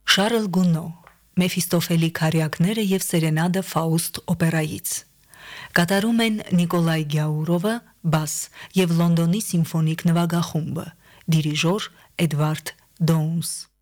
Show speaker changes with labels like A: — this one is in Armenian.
A: Շարլ Գունո, Մեֆիստոֆելի քարյակները եւ Սերենադը Ֆաուստ օպերայից։ Կատարում են Նիկոլայ Գյաուրովը, բաս եւ Լոնդոնի սիմֆոնիկ նվագախումբը, դիրիժոր Էդվարդ Դոունս։